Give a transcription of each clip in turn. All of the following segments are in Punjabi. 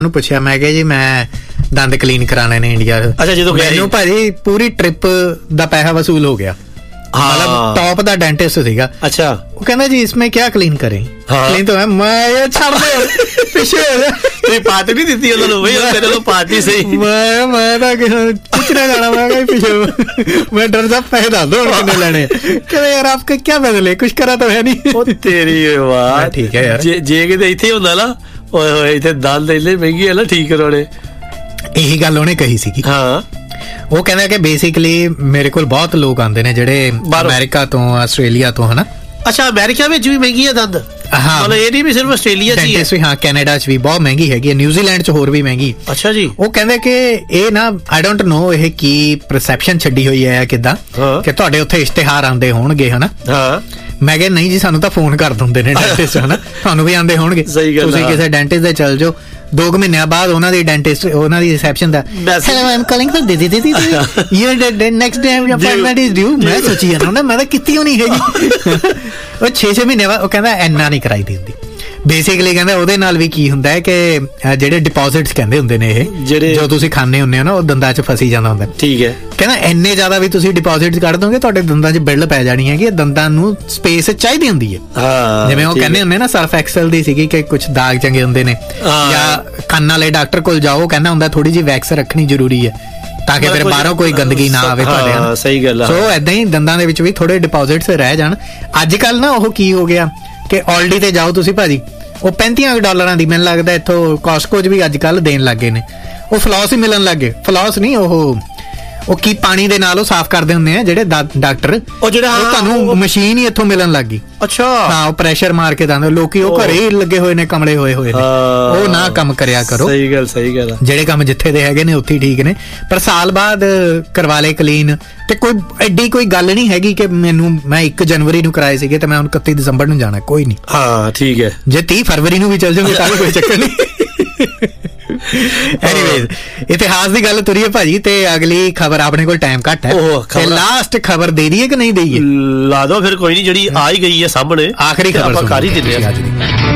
ਪੁੱਛਿਆ, ਮੈਂ ਕਿਹਾ ਜੀ ਮੈਂ ਦੰਦ ਕਲੀਨ ਕਰਾਣੇ ਨੇ ਇੰਡੀਆ। ਅੱਛਾ, ਜਦੋਂ ਮੈਨੂੰ ਭਾਜੀ ਪੂਰੀ ਟ੍ਰਿਪ ਦਾ ਪੈਸਾ ਵਸੂਲ ਹੋ ਗਿਆ। मतलब टॉप दा डेंटिस्ट सीगा। अच्छा, वो कहना जी इसमें क्या क्लीन करें? क्लीन तो मैं ये छाड़ दे पीछे ਤੇ ਪਾਰਟੀ ਨਹੀਂ ਦਿੱਤੀ ਉਹਨਾਂ ਨੂੰ ਬਈ, ਤੇਰੇ ਨੂੰ ਪਾਰਟੀ ਸਹੀ। ਮੈਂ ਤਾਂ ਕੁਛ ਨਾ ਜਾਣਾ, ਮੈਂ ਕਿਹਾ ਪੀछे मैं डर सा पैसे डाल दो कितने लेने। कहते यार आपके क्या बदले, कुछ करा तो है नहीं। ਉਹ ਤੇਰੀ ਬਾਤ ਠੀਕ ਹੈ ਯਾਰ। ਜੇ ਕਿਤੇ ਇੱਥੇ ਹੁੰਦਾ ਨਾ, ਓਏ ਹੋਏ ਇੱਥੇ ਦੰਦ ਇੰਨੇ ਮਹਿੰਗੇ ਆ ਨਾ ਠੀਕ ਕਰਾਉਣੇ। ਇਹੀ ਗੱਲ ਉਹਨੇ ਕਹੀ ਸੀਗੀ। ਹਾਂ, ਉਹ ਕਹਿੰਦਾ ਕਿ ਬੇਸਿਕਲੀ ਮੇਰੇ ਕੋਲ ਬਹੁਤ ਲੋਕ ਆਉਂਦੇ ਨੇ ਜਿਹੜੇ ਅਮਰੀਕਾ ਤੋਂ, ਆਸਟ੍ਰੇਲੀਆ ਤੋਂ, ਹਨਾ। ਅੱਛਾ, ਅਮਰੀਕਾ ਵਿੱਚ ਵੀ ਮਹਿੰਗੀ ਆ ਦੰਦ? ਹਾਂ, ਮਤਲਬ ਇਹ ਨਹੀਂ ਵੀ ਸਿਰਫ ਆਸਟ੍ਰੇਲੀਆ 'ਚ ਹੀ ਹੈ। ਹਾਂ, ਕੈਨੇਡਾ 'ਚ ਵੀ ਬਹੁਤ ਮਹਿੰਗੀ ਹੈਗੀ ਹੈ, ਨਿਊਜ਼ੀਲੈਂਡ 'ਚ ਹੋਰ ਵੀ ਮਹਿੰਗੀ। ਅੱਛਾ ਜੀ। ਉਹ ਕਹਿੰਦੇ ਕਿ ਇਹ ਨਾ ਆਈ ਡੋਂਟ ਨੋ ਇਹ ਕੀ ਪਰਸੈਪਸ਼ਨ ਛੱਡੀ ਹੋਈ ਹੈ ਕਿੱਦਾਂ, ਕਿ ਤੁਹਾਡੇ ਉੱਥੇ ਇਸ਼ਤਿਹਾਰ ਆਉਂਦੇ ਹੋਣਗੇ, ਹਨਾ। ਹਾਂ, ਮੈਂ ਕਿਹਾ ਨਹੀਂ ਜੀ, ਸਾਨੂੰ ਤਾਂ ਫੋਨ ਕਰ ਦਿੰਦੇ ਨੇ ਡੈਂਟਿਸਟ, ਹਨਾ, ਤੁਹਾਨੂੰ ਵੀ ਆਉਂਦੇ ਹੋਣਗੇ। ਤੁਸੀਂ ਕਿਸੇ ਡੈਂਟਿਸਟ ਦੇ ਚੱਲ ਜਾਓ, 2 ਮਹੀਨਿਆਂ ਬਾਅਦ ਉਹਨਾਂ ਦੀ ਡੈਂਟਿਸਟ, ਉਹਨਾਂ ਦੀ reception the hello I am calling for ਦੀਦੀ your next day appointment is ਡਿਊ। ਮੈਂ ਸੋਚੀ ਜਾਂਦਾ ਮੈਂ ਤਾਂ ਕੀਤੀ ਹੋਣੀ ਹੈਗੀ। ਉਹ 6 ਮਹੀਨੇ ਬਾਅਦ ਉਹ ਕਹਿੰਦਾ ਇੰਨਾ ਨਹੀਂ ਕਰਾਈ ਦੀ ਹੁੰਦੀ। ਬੇਸਿਕਲੀ ਕਹਿੰਦਾ ਉਹਦੇ ਨਾਲ ਵੀ ਕੀ ਹੁੰਦਾ ਹੈ ਕਿ ਜਿਹੜੇ ਡਿਪੋਜ਼ਿਟਸ ਕਹਿੰਦੇ ਹੁੰਦੇ ਨੇ ਇਹ ਜੋ ਤੁਸੀਂ ਖਾਂਦੇ ਹੁੰਦੇ ਹੋ ਨਾ, ਉਹ ਦੰਦਾਂ 'ਚ ਫਸੀ ਜਾਂਦਾ ਹੁੰਦਾ। ਠੀਕ ਹੈ। ਕਹਿੰਦਾ ਇੰਨੇ ਜ਼ਿਆਦਾ ਵੀ ਤੁਸੀਂ ਡਿਪੋਜ਼ਿਟਸ ਕੱਢ ਦੋਗੇ, ਤੁਹਾਡੇ ਦੰਦਾਂ 'ਚ ਬਿੱਲ ਪੈ ਜਾਣੀ ਹੈਗੀ। ਦੰਦਾਂ ਨੂੰ ਸਪੇਸ ਚਾਹੀਦੀ ਹੁੰਦੀ ਹੈ। ਜਿਵੇਂ ਉਹ ਕਹਿੰਦੇ ਹੁੰਦੇ ਨਾ ਸਰਫ ਐਕਸਲ ਦੀ ਸੀਗੀ ਕਿ ਕੁਝ ਦਾਗ ਚੰਗੇ ਹੁੰਦੇ ਨੇ, ਜਾਂ ਕੰਨ ਵਾਲੇ ਡਾਕਟਰ ਕੋਲ ਜਾਓ, ਕਹਿੰਦਾ ਹੁੰਦਾ ਥੋੜੀ ਜਿਹੀ ਵੈਕਸ ਰੱਖਣੀ ਜ਼ਰੂਰੀ ਹੈ ਤਾਂ ਕਿ ਫਿਰ ਬਾਹਰੋਂ ਕੋਈ ਗੰਦਗੀ ਨਾ ਆਵੇ ਤੁਹਾਡੇ। ਹਾਂ, ਸਹੀ ਗੱਲ ਹੈ। ਸੋ ਏਦਾਂ ਹੀ ਦੰਦਾਂ ਦੇ ਵਿੱਚ ਵੀ ਥੋੜੇ ਡਿਪੋਜ਼ਿਟਸ ਰਹਿ ਜਾਣ। ਅੱਜ ਕੱਲ ਨਾ ਉਹ ਕੀ ਹੋ ਗਿਆ ਕਿ ਆਲਡੀ ਤੇ ਜਾਓ ਤੁਸੀਂ ਭਾਜੀ, ਉਹ $35 ਦੀ ਮੈਨੂੰ ਲੱਗਦਾ ਇੱਥੋਂ ਕਾਸਕੋ 'ਚ ਵੀ ਅੱਜ ਕੱਲ ਦੇਣ ਲੱਗੇ ਨੇ। ਉਹ ਫਲੌਸ ਹੀ ਮਿਲਣ ਲੱਗੇ। ਫਲੌਸ ਨਹੀਂ, ਉਹ ਕੀ ਪਾਣੀ ਦੇ ਨਾਲ ਉਹ ਸਾਫ਼ ਕਰਦੇ ਹੁੰਦੇ ਆ ਜਿਹੜੇ ਡਾਕਟਰ, ਉਹ ਜਿਹੜਾ ਤੁਹਾਨੂੰ ਮਸ਼ੀਨ ਹੀ ਇੱਥੋਂ ਮਿਲਣ ਲੱਗ ਗਈ। ਅੱਛਾ, ਹਾਂ, ਉਹ ਪ੍ਰੈਸ਼ਰ ਮਾਰ ਕੇ ਦੰਦ, ਲੋਕੀ ਉਹ ਘਰੇ ਹੀ ਲੱਗੇ ਹੋਏ ਨੇ, ਕਮਲੇ ਹੋਏ ਨੇ। ਉਹ ਨਾ ਕੰਮ ਕਰਿਆ ਕਰੋ। ਸਹੀ ਗੱਲ, ਸਹੀ ਗੱਲ। ਜਿਹੜੇ ਕੰਮ ਜਿੱਥੇ ਦੇ ਹੈਗੇ ਨੇ ਉੱਥੇ ਠੀਕ ਨੇ, ਪਰ ਸਾਲ ਬਾਅਦ ਕਰਵਾ ਲੈ ਕਲੀਨ। ਤੇ ਕੋਈ ਐਡੀ ਕੋਈ ਗੱਲ ਨਹੀਂ ਹੈਗੀ ਕਿ ਮੈਂ 1 ਜਨਵਰੀ ਨੂੰ ਕਰਾਏ ਸੀਗੇ ਤੇ ਮੈਂ ਹੁਣ 31 ਦਸੰਬਰ ਨੂੰ ਜਾਣਾ, ਕੋਈ ਨਹੀਂ। ਹਾਂ, ਠੀਕ ਹੈ। ਜੇ 30 ਫਰਵਰੀ ਨੂੰ ਵੀ ਚੱਲ ਜਾਓਗੇ ਤਾਂ ਵੀ ਕੋਈ ਚੱਕਰ ਨਹੀਂ। ਐਨੀਵੇਜ਼, ਇਤਿਹਾਸ ਦੀ ਗੱਲ ਤੁਰੀ ਹੈ ਭਾਜੀ, ਤੇ ਅਗਲੀ ਖਬਰ ਆਪਣੇ ਕੋਲ ਟਾਈਮ ਘੱਟ ਹੈ, ਤੇ ਲਾਸਟ ਖਬਰ ਦੇ ਦਈਏ ਕਿ ਨਹੀਂ ਦਈਏ? ਲਾ ਦੋ ਫਿਰ, ਕੋਈ ਨਹੀਂ, ਜਿਹੜੀ ਆ ਹੀ ਗਈ ਹੈ ਸਾਹਮਣੇ, ਆਖਰੀ ਖਬਰ ਆਪਾਂ ਕਰ ਹੀ ਦਿੰਦੇ ਹਾਂ ਅੱਜ ਦੀ।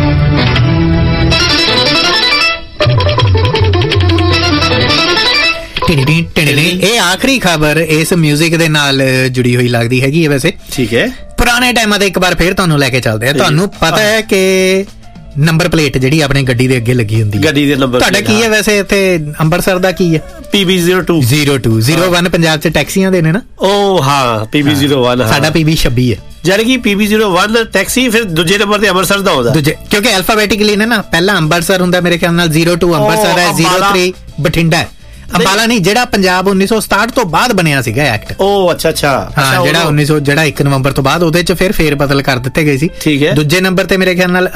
ਇਹ ਆਖਰੀ ਖਬਰ ਇਸ ਮਿਊਜ਼ਿਕ ਦੇ ਨਾਲ ਜੁੜੀ ਹੋਈ ਲੱਗਦੀ ਹੈਗੀ ਹੈ ਵੈਸੇ। ਠੀਕ ਹੈ। ਪੁਰਾਣੇ ਟਾਈਮਾਂ ਤੇ ਇੱਕ ਵਾਰ ਫੇਰ ਤੁਹਾਨੂੰ ਲੈ ਕੇ ਚੱਲਦੇ ਆ। ਤੁਹਾਨੂੰ ਪਤਾ ਹੈ ਕਿ ਨੰਬਰ ਪਲੇਟ ਜਿਹੜੀ ਆਪਣੇ ਗੱਡੀ ਦੇ ਅੱਗੇ ਲੱਗੀ ਹੁੰਦੀ ਹੈ, ਗੱਡੀ ਦੇ ਨੰਬਰ, ਤੁਹਾਡਾ ਕੀ ਹੈ ਵੈਸੇ ਇੱਥੇ ਅੰਮ੍ਰਿਤਸਰ ਦਾ ਕੀ ਹੈ? PB02 01 ਪੰਜਾਬ 'ਚ ਟੈਕਸੀਆਂ ਦੇ ਨੇ ਨਾ। ਉਹ ਹਾਂ, PB01 ਸਾਡਾ PB26 ਹੈ। ਜਦ ਕਿ PB01 ਟੈਕਸੀ ਫਿਰ ਦੂਜੇ ਨੰਬਰ ਤੇ ਅੰਮ੍ਰਿਤਸਰ ਦਾ ਹੁੰਦਾ, ਕਿਉਂਕਿ ਐਲਫਾਬੈਟਿਕਲੀ ਨੇ ਨਾ। ਪਹਿਲਾਂ ਅੰਮ੍ਰਿਤਸਰ ਹੁੰਦਾ ਮੇਰੇ ਖਿਆਲ ਨਾਲ, 02 ਅੰਮ੍ਰਿਤਸਰ ਹੈ, 03 ਬਠਿੰਡਾ ਹੈ। ਅੰਬਾਲਾ ਨਹੀਂ, ਜਿਹੜਾ ਪੰਜਾਬ 1967 ਤੋਂ ਬਾਅਦ ਬਣਿਆ ਸੀਗਾ ਐਕਟ। ਉਹ ਅੱਛਾ ਅੱਛਾ, ਹਾਂ, ਜਿਹੜਾ 1900 ਜਿਹੜਾ 1 ਨਵੰਬਰ ਤੋਂ ਬਾਅਦ, ਉਹਦੇ 'ਚ ਫਿਰ ਫੇਰ ਬਦਲ ਕਰ ਦਿੱਤੇ ਗਏ ਸੀ। ਠੀਕ ਹੈ। ਦੂਜੇ ਨੰਬਰ ਤੇ ਮੇਰੇ ਖਿਆਲ ਨਾਲ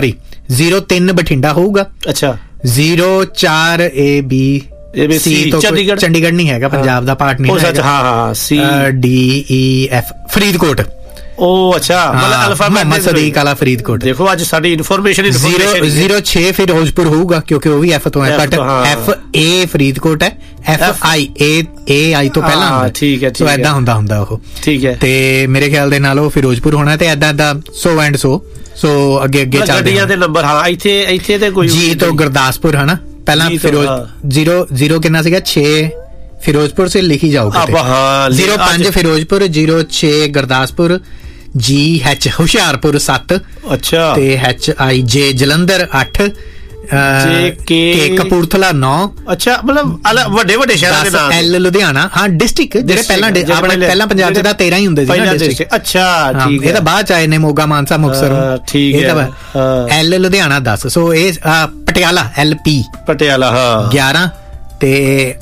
03 ਬਠਿੰਡਾ ਹੋਊਗਾ। ਅੱਛਾ। 04 ABC ਤੋਂ ਚੰਡੀਗੜ੍ਹ ਨਹੀਂ ਹੈਗਾ, ਪੰਜਾਬ ਦਾ ਪਾਰਟ ਨਹੀਂ ਹੈਗਾ। ਹਾਂ, CDEF ਫਰੀਦਕੋਟ। ਉਹ ਅੱਛਾ, ਮਤਲਬ ਮੁਹੰਮਦ ਸਦੀਕ ਵਾਲਾ ਫਰੀਦਕੋਟ। ਦੇਖੋ ਅੱਜ ਸਾਡੀ ਇਨਫੋਰਮੇਸ਼ਨ 06 ਫਿਰੋਜ਼ਪੁਰ ਹੋਊਗਾ, ਕਿਉਂਕਿ ਉਹ ਵੀ F ਤੋਂ ਹੈ, ਬਟ FA ਫਰੀਦਕੋਟ ਹੈ, FIA ਤੋਂ ਪਹਿਲਾਂ ਹੁੰਦਾ। ਠੀਕ ਹੈ, ਸੋ ਏਦਾਂ ਹੁੰਦਾ ਉਹ। ਠੀਕ ਹੈ। ਤੇ ਮੇਰੇ ਖਿਆਲ ਦੇ ਨਾਲ ਉਹ ਫਿਰੋਜ਼ਪੁਰ ਹੋਣਾ, ਤੇ ਏਦਾਂ ਸੋ ਐਂਡ ਸੋ ਅੱਗੇ ਚੱਲਦੇ ਗੱਡੀਆਂ ਦੇ ਨੰਬਰ। ਹਾਂ, ਇੱਥੇ ਤੇ ਕੋਈ ਜੀ ਤੋਂ ਗੁਰਦਾਸਪੁਰ ਹਨਾ, ਪਹਿਲਾਂ ਫਿਰੋਜ਼ 0 ਕਿੰਨਾ ਸੀਗਾ 6 ਫਿਰੋਜ਼ਪੁਰ ਸੇ ਲਿਖੀ ਜਾਓਗੇ। 05 ਫਿਰੋਜ਼ਪੁਰ, 06 ਗੁਰਦਾਸਪੁਰ, GH ਹੁਸ਼ਿਆਰਪੁਰ 7, ਅੱਛਾ, ਤੇ HIJ ਜਲੰਧਰ 8, K ਕਪੂਰਥਲਾ 9। ਅੱਛਾ, ਮਤਲਬ ਵੱਡੇ ਸ਼ਹਿਰਾਂ ਦੇ ਨਾਮ। L ਲੁਧਿਆਣਾ, ਹਾਂ, ਡਿਸਟ੍ਰਿਕਟ ਜਿਹੜੇ ਪਹਿਲਾਂ ਪੰਜਾਬ 'ਚ ਤਾਂ 13 ਹੀ ਹੁੰਦੇ ਸੀ ਨਾ ਡਿਸਟ੍ਰਿਕਟ। ਅੱਛਾ, ਠੀਕ ਹੈ। ਇਹ ਤਾਂ ਬਾਅਦ 'ਚ ਆਏ ਨੇ, ਮੋਗਾ, ਮਾਨਸਾ, ਮੁਕਤਸਰ। ਠੀਕ ਹੈ। L ਲੁਧਿਆਣਾ 10, ਸੋ ਇਹ ਪਟਿਆਲਾ LP ਪਟਿਆਲਾ 11, ਤੇ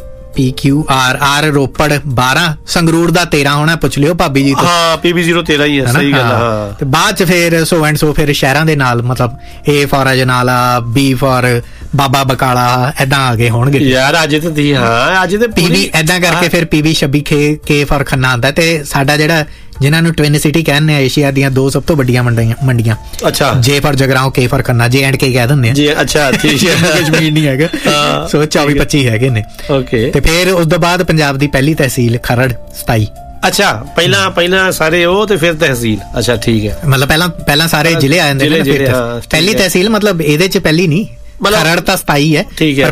PQR ਰੋਪੜ 12, ਸੰਗਰੂਰ ਦਾ 13 ਹੋਣਾ, ਪੁੱਛ ਲਿਓ ਭਾਬੀ ਜੀ ਤੋਂ। ਹਾਂ, PB013 ਹੀ ਹੈ, ਸਹੀ ਗੱਲ। ਹਾਂ, ਤੇ ਬਾਅਦ 'ਚ ਫਿਰ ਸੋ ਐਂਡ ਸੋ ਫਿਰ ਸ਼ਹਿਰਾਂ ਦੇ ਨਾਲ, ਮਤਲਬ A for Ajnala, B for Baba Bakala, ਏਦਾਂ ਆ ਗਏ ਹੋਣਗੇ ਯਾਰ ਅੱਜ ਤੇ। ਹਾਂ, ਅੱਜ ਤੇ PB ਏਦਾਂ ਕਰਕੇ ਫਿਰ PB26 K ਫॉर ਖੰਨਾ ਆਉਂਦਾ। ਤੇ ਸਾਡਾ ਜਿਹੜਾ ਜਿਨ੍ਹਾਂ ਨੂੰ ਟਵਿਨ ਸਿਟੀ ਕਹਿੰਦੇ ਆ, ਏਸ਼ੀਆ ਦੀਆਂ 2 ਸਭ ਤੋਂ ਵੱਡੀਆਂ ਮੰਡੀਆਂ। ਅੱਛਾ। J for Jagraon, K for Khanna, J&K ਕਹਿ ਦਿੰਦੇ ਆ ਜੀ। ਅੱਛਾ, ਠੀਕ ਹੈ। ਕਸ਼ਮੀਰ ਨਹੀਂ ਹੈਗਾ। ਸੋ 24-25 ਹੈਗੇ ਨੇ। ਓਕੇ। ਤੇ ਫਿਰ ਉਸ ਤੋਂ ਬਾਅਦ ਪੰਜਾਬ ਦੀ ਪਹਿਲੀ ਤਹਿਸੀਲ ਖਰੜ 27। ਅੱਛਾ, ਪਹਿਲਾਂ ਸਾਰੇ ਉਹ ਤੇ ਫਿਰ ਤਹਿਸੀਲ। ਅੱਛਾ, ਠੀਕ ਹੈ। ਮਤਲਬ ਪਹਿਲਾਂ ਸਾਰੇ ਜ਼ਿਲ੍ਹੇ ਆ ਜਾਂਦੇ ਨੇ, ਪਹਿਲੀ ਤਹਿਸੀਲ, ਮਤਲਬ ਇਹਦੇ 'ਚ ਪਹਿਲੀ ਨਹੀਂ, ਖਰੜ ਤਾਂ 27 ਹੈ। ਠੀਕ ਹੈ।